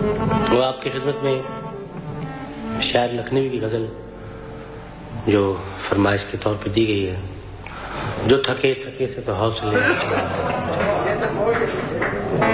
वो आपकी खिदमत में शायर लखनवी की गज़ल जो फरमाइश के तौर पे दी गई है, जो थके थके से तो हौसले